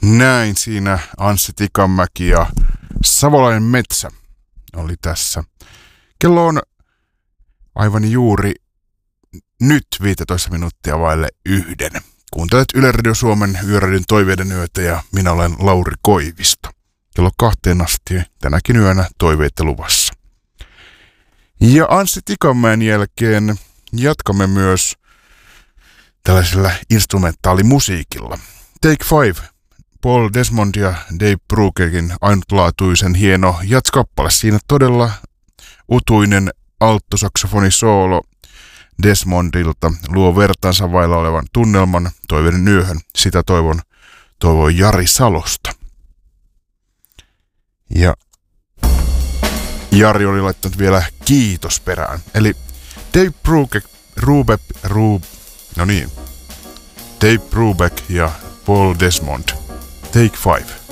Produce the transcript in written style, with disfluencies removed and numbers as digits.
Näin siinä Anssi Tikanmäki ja Savolainen metsä oli tässä. Kello on aivan juuri nyt 15 minuuttia vaille 1. Kuuntelet Yle Radio Suomen Yöradion toiveiden yötä ja minä olen Lauri Koivisto. Kello 2 asti tänäkin yönä toiveita luvassa. Ja Anssi Tikanmäen jälkeen jatkamme myös tällaisella instrumentaalimusiikilla. Take 5. Paul Desmond ja Dave Bruckerin ainutlaatuisen hieno jatskappale. Siinä todella utuinen alttosaksofonisolo Desmondilta luo vertaansa vailla olevan tunnelman toiveiden yöhön. Sitä toivon Jari Salosta. Ja Jari oli laittanut vielä kiitos perään. Eli Dave Brubeck ja Paul Desmond. Take 5.